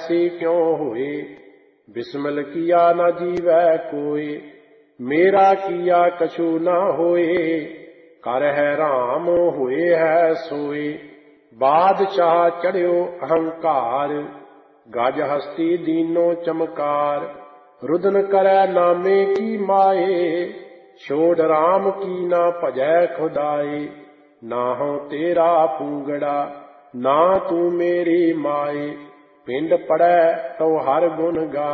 ऐसे क्यों हुए। बिस्मिल किया न जीवै कोय, मेरा किया कछु न होए। कर है राम हुए है सोए, बादशाह चढ़्यो अहंकार। गज हस्ती दीनो चमकार, रुदन करै नामे की माए। छोड़ राम की ना भजै खुदाए, ना हूँ तेरा पूंगड़ा ना तू मेरी माए। पिंड पड़ै तो हर गुण गाए।